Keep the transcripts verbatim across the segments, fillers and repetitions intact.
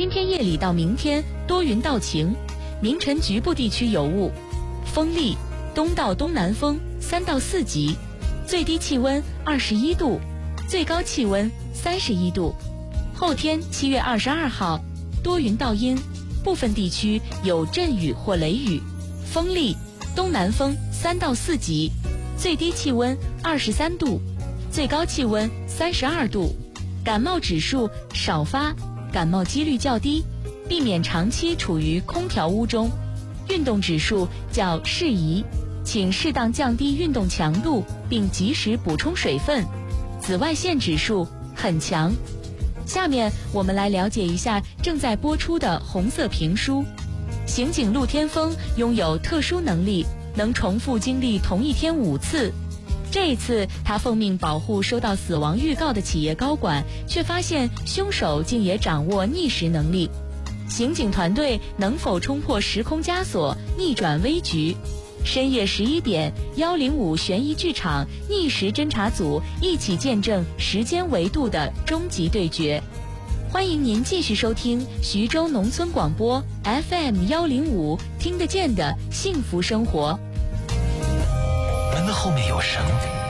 今天夜里到明天多云到晴，明晨局部地区有雾，风力东到东南风三到四级，最低气温二十一度，最高气温三十一度。后天七月二十二号多云到阴，部分地区有阵雨或雷雨，风力东南风三到四级，最低气温二十三度，最高气温三十二度。感冒指数少发，感冒几率较低，避免长期处于空调屋中。运动指数较适宜，请适当降低运动强度，并及时补充水分。紫外线指数很强。下面我们来了解一下正在播出的红色评书。刑警陆天风拥有特殊能力，能重复经历同一天五次。这一次他奉命保护收到死亡预告的企业高管，却发现凶手竟也掌握逆时能力。刑警团队能否冲破时空枷锁，逆转危局？深夜十一点，幺零五悬疑剧场逆时侦查组一起见证时间维度的终极对决。欢迎您继续收听徐州农村广播 F M 幺零五，听得见的幸福生活。 门的后面有绳，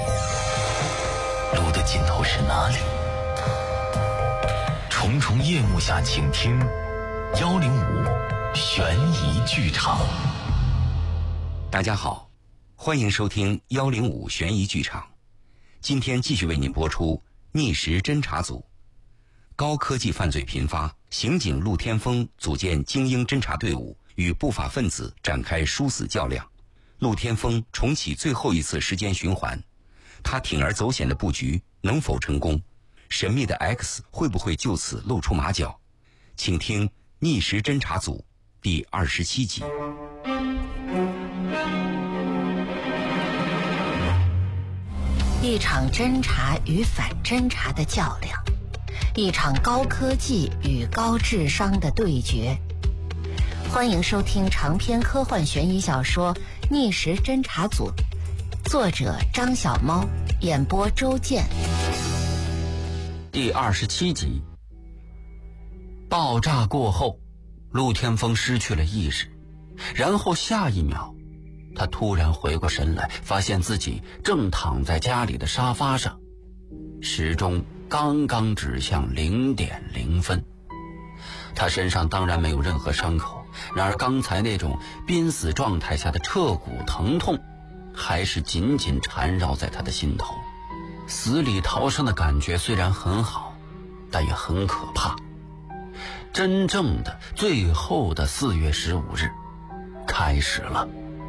路的尽头是哪里？重重夜幕下，请听幺零五悬疑剧场。 大家好，欢迎收听幺零五悬疑剧场。今天继续为您播出逆时侦查组。高科技犯罪频发，刑警陆天风组建精英侦查队伍，与不法分子展开殊死较量。陆天风重启最后一次时间循环，他铤而走险的布局能否成功？神秘的 X 会不会就此露出马脚？请听逆时侦查组第二十七集。 一场侦查与反侦查的较量，一场高科技与高智商的对决。欢迎收听长篇科幻悬疑小说《逆时侦查组》，作者张小猫，演播周健。 第二十七集。爆炸过后，陆天风失去了意识，然后下一秒他突然回过神来，发现自己正躺在家里的沙发上，时钟刚刚指向零点零分。他身上当然没有任何伤口，然而刚才那种濒死状态下的彻骨疼痛还是紧紧缠绕在他的心头。死里逃生的感觉虽然很好，但也很可怕。真正的最后的四月十五日开始了。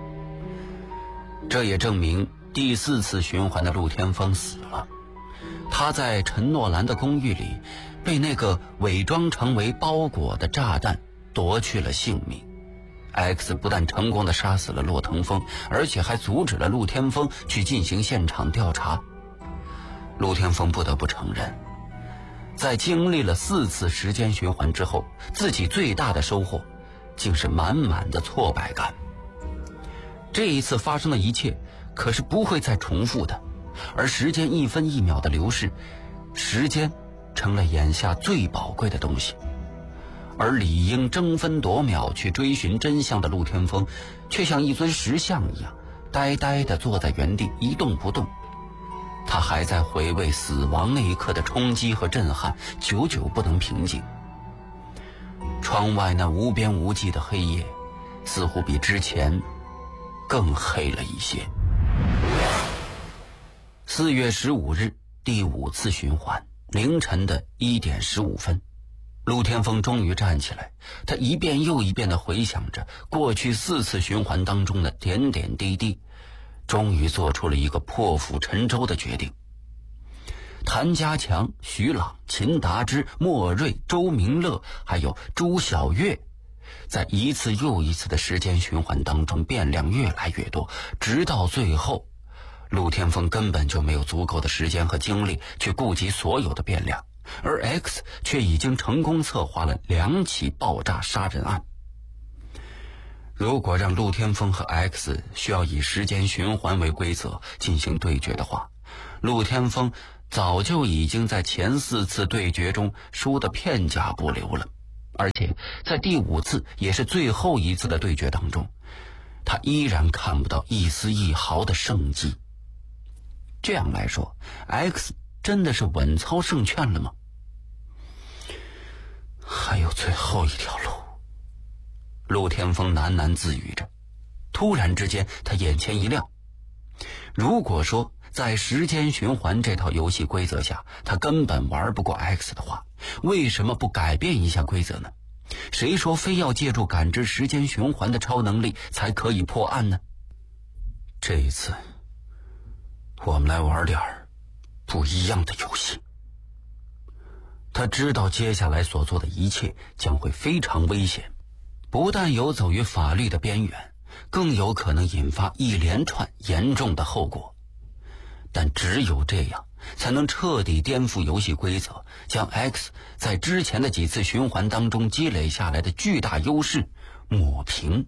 这也证明第四次循环的陆天风死了。他在陈诺兰的公寓里被那个伪装成为包裹的炸弹夺去了性命。 X 不但成功地杀死了骆腾风，而且还阻止了陆天风去进行现场调查。陆天风不得不承认，在经历了四次时间循环之后，自己最大的收获竟是满满的挫败感。这一次发生的一切可是不会再重复的，而时间一分一秒的流逝，时间成了眼下最宝贵的东西。而理应争分夺秒去追寻真相的陆天风，却像一尊石像一样呆呆地坐在原地一动不动。他还在回味死亡那一刻的冲击和震撼，久久不能平静。窗外那无边无际的黑夜似乎比之前更黑了一些。四月十五日第五次循环，凌晨的一点十五分，陆天风终于站起来，他一遍又一遍地回想着过去四次循环当中的点点滴滴，终于做出了一个破釜沉舟的决定。谭家强、徐朗、秦达之、莫瑞、周明乐还有朱小月，在一次又一次的时间循环当中变量越来越多，直到最后陆天风根本就没有足够的时间和精力去顾及所有的变量，而 X 却已经成功策划了两起爆炸杀人案。如果让陆天风和 X 需要以时间循环为规则进行对决的话，陆天风早就已经在前四次对决中输得片甲不留了。 而且在第五次也是最后一次的对决当中，他依然看不到一丝一毫的胜机。这样来说 X 真的是稳操胜券了吗？还有最后一条路，陆天风喃喃自语着。突然之间他眼前一亮，如果说在时间循环这套游戏规则下他根本玩不过 X 的话，为什么不改变一下规则呢？谁说非要借助感知时间循环的超能力才可以破案呢？这一次我们来玩点不一样的游戏。他知道接下来所做的一切将会非常危险，不但游走于法律的边缘，更有可能引发一连串严重的后果。但只有这样才能彻底颠覆游戏规则，将 X 在之前的几次循环当中积累下来的巨大优势抹平。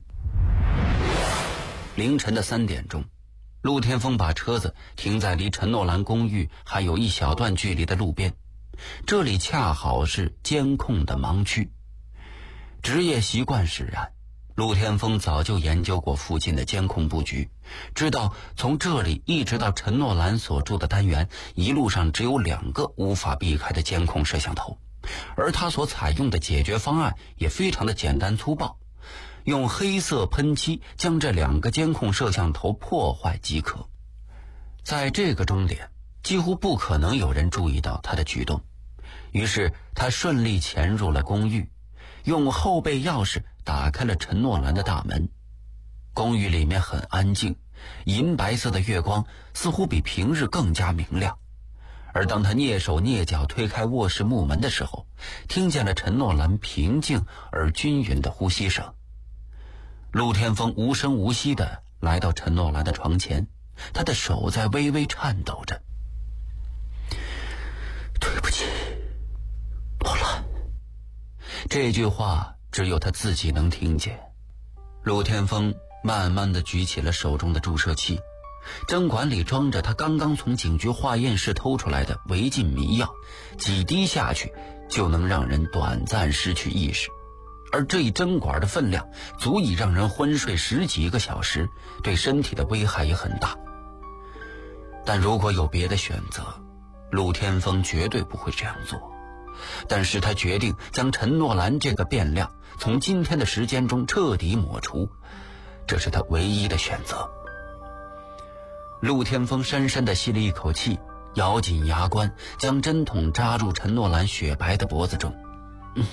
凌晨的三点钟，陆天风把车子停在离陈诺兰公寓还有一小段距离的路边，这里恰好是监控的盲区。职业习惯使然，陆天风早就研究过附近的监控布局，知道从这里一直到陈诺兰所住的单元，一路上只有两个无法避开的监控摄像头，而他所采用的解决方案也非常的简单粗暴，用黑色喷漆将这两个监控摄像头破坏即可。在这个钟点，几乎不可能有人注意到他的举动，于是他顺利潜入了公寓，用后备钥匙打开了陈诺兰的大门。公寓里面很安静，银白色的月光似乎比平日更加明亮。而当他蹑手蹑脚推开卧室木门的时候，听见了陈诺兰平静而均匀的呼吸声。陆天风无声无息地来到陈诺兰的床前，他的手在微微颤抖着。对不起，诺兰。这句话只有他自己能听见。陆天风慢慢地举起了手中的注射器，针管里装着他刚刚从警局化验室偷出来的违禁迷药，几滴下去就能让人短暂失去意识，而这一针管的分量足以让人昏睡十几个小时，对身体的危害也很大。但如果有别的选择，陆天风绝对不会这样做。但是他决定将陈诺兰这个变量从今天的时间中彻底抹除，这是他唯一的选择。陆天风深深地吸了一口气，咬紧牙关，将针筒扎入陈诺兰雪白的脖子中。嗯、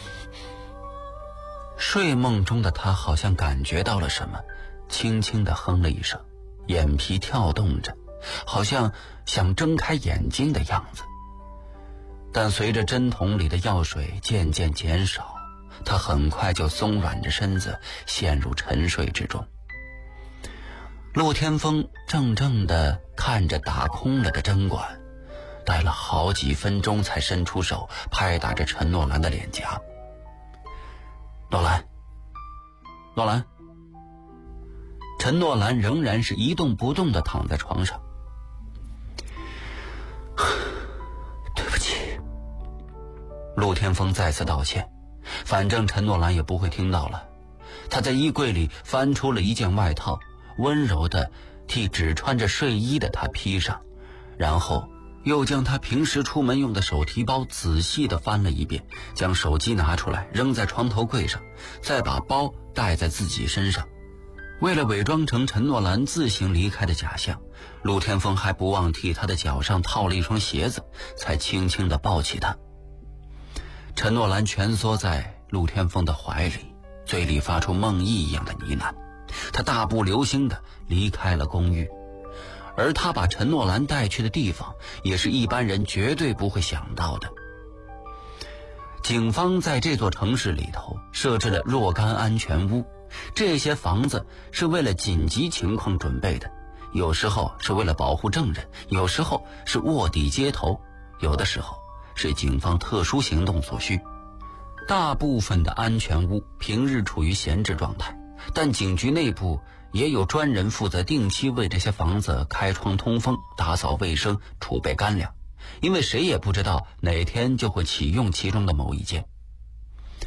睡梦中的他好像感觉到了什么，轻轻地哼了一声，眼皮跳动着，好像想睁开眼睛的样子。但随着针筒里的药水渐渐减少，他很快就松软着身子陷入沉睡之中。陆天风怔怔地看着打空了的针管，待了好几分钟才伸出手拍打着陈诺兰的脸颊。诺兰，诺兰。陈诺兰仍然是一动不动地躺在床上。对不起。陆天风再次道歉，反正陈诺兰也不会听到了。他在衣柜里翻出了一件外套，温柔地替只穿着睡衣的他披上，然后又将他平时出门用的手提包仔细地翻了一遍，将手机拿出来扔在床头柜上，再把包带在自己身上。为了伪装成陈诺兰自行离开的假象，陆天风还不忘替他的脚上套了一双鞋子，才轻轻地抱起他。陈诺兰蜷缩在陆天风的怀里，嘴里发出梦呓一样的呢喃。他大步流星地离开了公寓，而他把陈诺兰带去的地方也是一般人绝对不会想到的。警方在这座城市里头设置了若干安全屋，这些房子是为了紧急情况准备的，有时候是为了保护证人，有时候是卧底接头，有的时候是警方特殊行动所需。大部分的安全屋平日处于闲置状态，但警局内部也有专人负责定期为这些房子开窗通风、打扫卫生、储备干粮，因为谁也不知道哪天就会启用其中的某一间。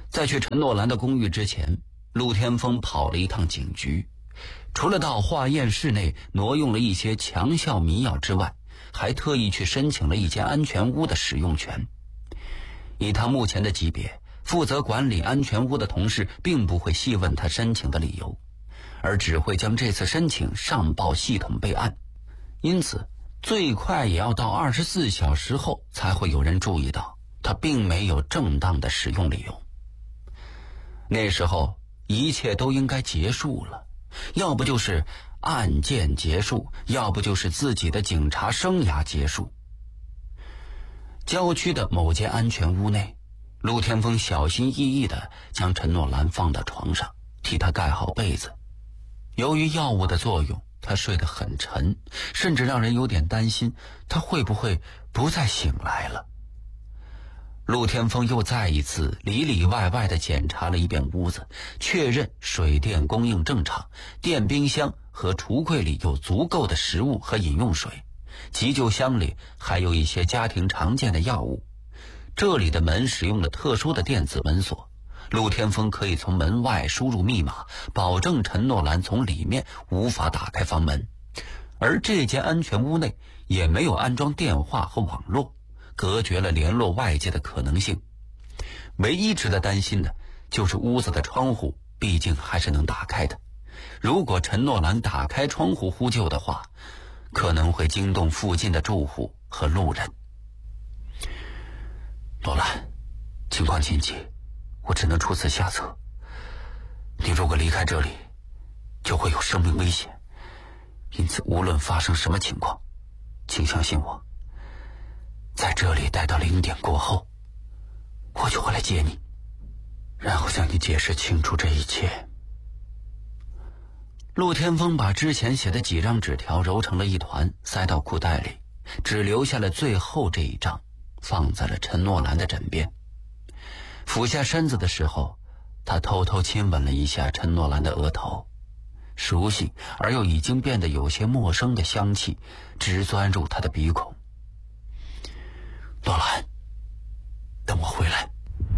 在去陈诺兰的公寓之前，陆天风跑了一趟警局，除了到化验室内挪用了一些强效迷药之外，还特意去申请了一间安全屋的使用权。以他目前的级别，负责管理安全屋的同事并不会细问他申请的理由，而只会将这次申请上报系统备案。因此最快也要到二十四小时后才会有人注意到他并没有正当的使用理由。那时候一切都应该结束了，要不就是案件结束，要不就是自己的警察生涯结束。郊区的某间安全屋内，陆天风小心翼翼地将陈诺兰放到床上，替他盖好被子。由于药物的作用，他睡得很沉，甚至让人有点担心他会不会不再醒来了。陆天风又再一次里里外外地检查了一遍屋子，确认水电供应正常，电冰箱和橱柜里有足够的食物和饮用水，急救箱里还有一些家庭常见的药物。这里的门使用了特殊的电子门锁，陆天风可以从门外输入密码，保证陈诺兰从里面无法打开房门。而这间安全屋内也没有安装电话和网络，隔绝了联络外界的可能性。唯一值得担心的就是屋子的窗户毕竟还是能打开的，如果陈诺兰打开窗户呼救的话，可能会惊动附近的住户和路人。罗兰，情况紧急，我只能出此下策。你如果离开这里，就会有生命危险，因此无论发生什么情况，请相信我，在这里待到零点过后，我就会来接你，然后向你解释清楚这一切。陆天风把之前写的几张纸条揉成了一团，塞到裤袋里，只留下了最后这一张，放在了陈诺兰的枕边。俯下身子的时候，他偷偷亲吻了一下陈诺兰的额头，熟悉而又已经变得有些陌生的香气直钻入他的鼻孔。诺兰，等我回来。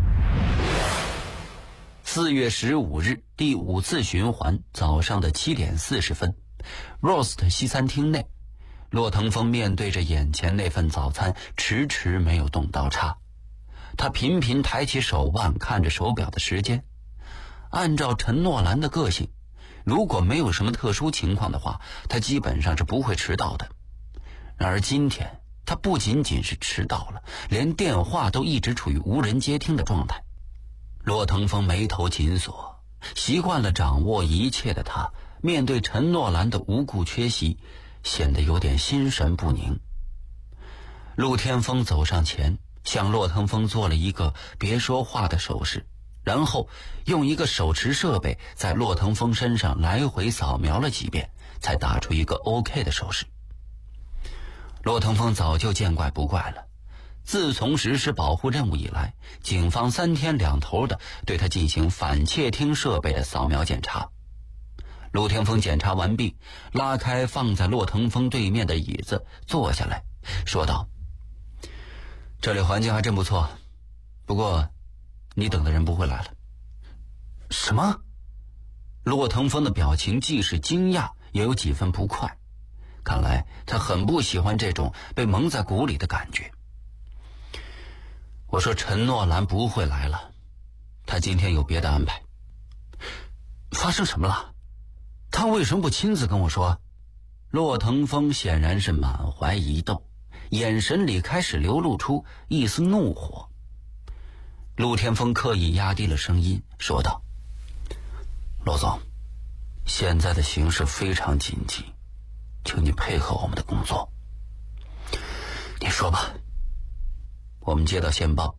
四月十五日第五次循环早上的七点四十分 Roast 西餐厅内，骆腾风面对着眼前那份早餐，迟迟没有动刀叉。他频频抬起手腕看着手表的时间。按照陈诺兰的个性，如果没有什么特殊情况的话，他基本上是不会迟到的。然而今天他不仅仅是迟到了，连电话都一直处于无人接听的状态。骆腾风眉头紧锁，习惯了掌握一切的他，面对陈诺兰的无故缺席，显得有点心神不宁。陆天风走上前，向骆腾风做了一个别说话的手势，然后用一个手持设备在骆腾风身上来回扫描了几遍，才打出一个 OK 的手势。骆腾风早就见怪不怪了，自从实施保护任务以来，警方三天两头的对他进行反窃听设备的扫描检查。陆天风检查完毕，拉开放在骆腾风对面的椅子坐下来，说道：这里环境还真不错，不过你等的人不会来了。什么？骆腾风的表情既是惊讶也有几分不快，看来他很不喜欢这种被蒙在鼓里的感觉。我说陈诺兰不会来了，他今天有别的安排。发生什么了？他为什么不亲自跟我说？骆腾风显然是满怀疑窦，眼神里开始流露出一丝怒火。陆天风刻意压低了声音说道：骆总，现在的形势非常紧急，请你配合我们的工作。你说吧。我们接到线报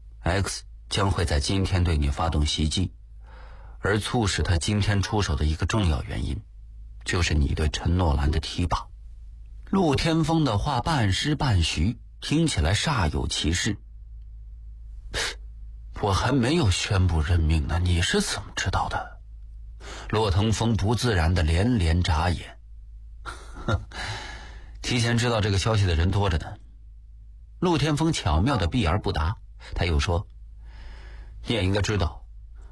X 将会在今天对你发动袭击，而促使他今天出手的一个重要原因，就是你对陈诺兰的提拔。陆天风的话半实半虚，听起来煞有其事。我还没有宣布任命呢，你是怎么知道的？骆腾风不自然的连连眨眼。提前知道这个消息的人多着呢。陆天风巧妙的避而不答，他又说：你也应该知道，